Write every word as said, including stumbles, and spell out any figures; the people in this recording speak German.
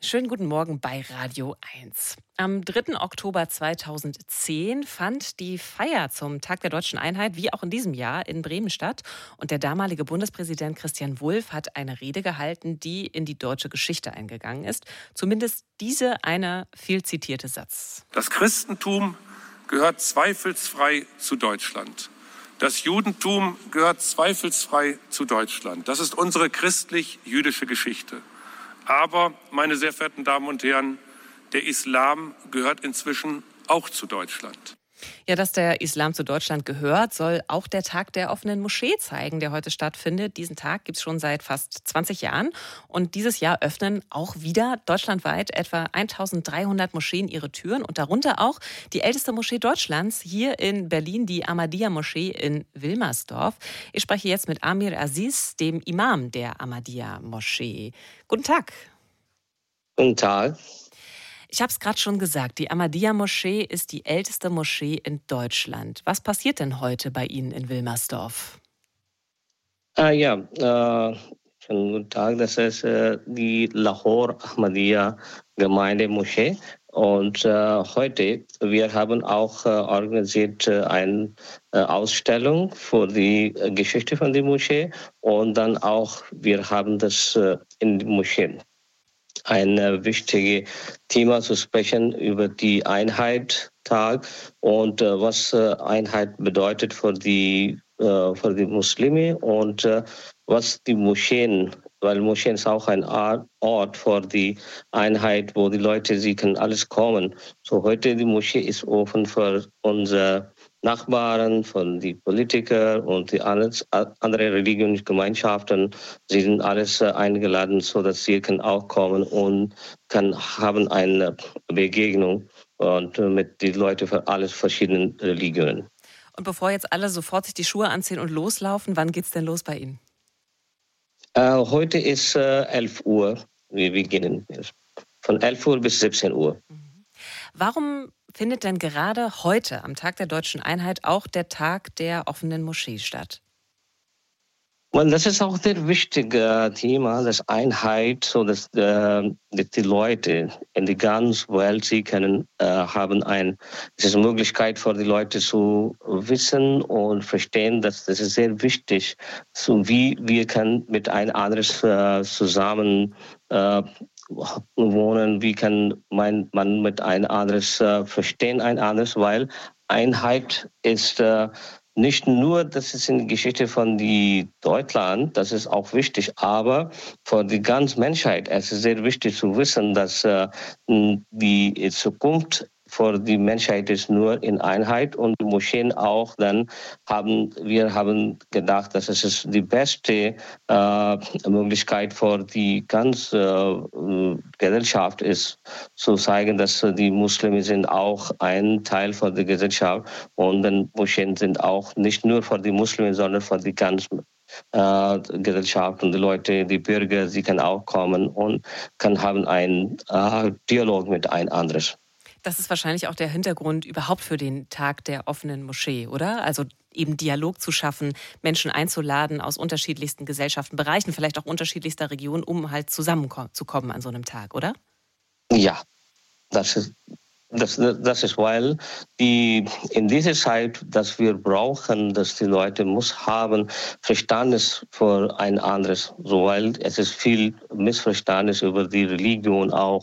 Schönen guten Morgen bei Radio eins. Am dritten Oktober zweitausendzehn fand die Feier zum Tag der Deutschen Einheit, wie auch in diesem Jahr, in Bremen statt. Und der damalige Bundespräsident Christian Wulff hat eine Rede gehalten, die in die deutsche Geschichte eingegangen ist. Zumindest diese eine viel zitierte Satz. Das Christentum gehört zweifelsfrei zu Deutschland. Das Judentum gehört zweifelsfrei zu Deutschland. Das ist unsere christlich-jüdische Geschichte. Aber, meine sehr verehrten Damen und Herren, der Islam gehört inzwischen auch zu Deutschland. Ja, dass der Islam zu Deutschland gehört, soll auch der Tag der offenen Moschee zeigen, der heute stattfindet. Diesen Tag gibt es schon seit fast zwanzig Jahren. Und dieses Jahr öffnen auch wieder deutschlandweit etwa eintausenddreihundert Moscheen ihre Türen. Und darunter auch die älteste Moschee Deutschlands, hier in Berlin, die Ahmadiyya-Moschee in Wilmersdorf. Ich spreche jetzt mit Amir Aziz, dem Imam der Ahmadiyya-Moschee. Guten Tag. Guten Tag. Ich habe es gerade schon gesagt, die Ahmadiyya-Moschee ist die älteste Moschee in Deutschland. Was passiert denn heute bei Ihnen in Wilmersdorf? Ah, ja, äh, schönen guten Tag. Das ist äh, die Lahore Ahmadiyya Gemeindemoschee. Und äh, heute, wir haben auch äh, organisiert äh, eine äh, Ausstellung für die äh, Geschichte von der Moschee. Und dann auch, wir haben das äh, in die Moschee. Ein äh, wichtiges Thema zu sprechen über die Einheit-Tag und äh, was äh, Einheit bedeutet für die, äh, für die Muslime und äh, was die Moscheen, weil Moscheen ist auch ein Ort für die Einheit, wo die Leute, sie können alles kommen. So heute die Moschee ist offen für unsere Nachbarn, von den Politikern und die anderen Religionsgemeinschaften. Sie sind alles eingeladen, so dass sie können auch kommen und kann haben eine Begegnung und mit den Leuten von alles verschiedenen Religionen. Und bevor jetzt alle sofort sich die Schuhe anziehen und loslaufen, wann geht's denn los bei Ihnen? Äh, heute ist äh, elf Uhr. Wir beginnen von elf Uhr bis siebzehn Uhr. Warum findet denn gerade heute, am Tag der Deutschen Einheit, auch der Tag der offenen Moschee statt? Und das ist auch ein wichtiges Thema, das Einheit, so dass äh, die Leute in der ganzen Welt, sie können äh, haben ein, es ist eine Möglichkeit für die Leute zu wissen und verstehen, dass das ist sehr wichtig, so wie wir können mit ein anderes äh, zusammen äh, wohnen, wie kann man, man mit ein anderes äh, verstehen, ein anderes, weil Einheit ist äh, nicht nur, das ist in der Geschichte von die Deutschland, das ist auch wichtig, aber für die ganze Menschheit, es ist sehr wichtig zu wissen, dass äh, die Zukunft für die Menschheit ist nur in Einheit und die Moscheen auch. Dann haben wir haben gedacht, dass es ist die beste äh, Möglichkeit für die ganze äh, Gesellschaft ist, zu zeigen, dass die Muslime sind auch ein Teil von der Gesellschaft und die Moscheen sind auch nicht nur für die Muslime, sondern für die ganze äh, Gesellschaft und die Leute, die Bürger, sie können auch kommen und kann haben einen äh, Dialog mit ein anderes. Das ist wahrscheinlich auch der Hintergrund überhaupt für den Tag der offenen Moschee, oder? Also eben Dialog zu schaffen, Menschen einzuladen aus unterschiedlichsten Gesellschaften, Bereichen, vielleicht auch unterschiedlichster Regionen, um halt zusammenzukommen an so einem Tag, oder? Ja, das ist Das, das ist, weil die in dieser Zeit, dass wir brauchen, dass die Leute muss haben Verständnis für ein anderes, so weil es ist viel Missverständnis über die Religion auch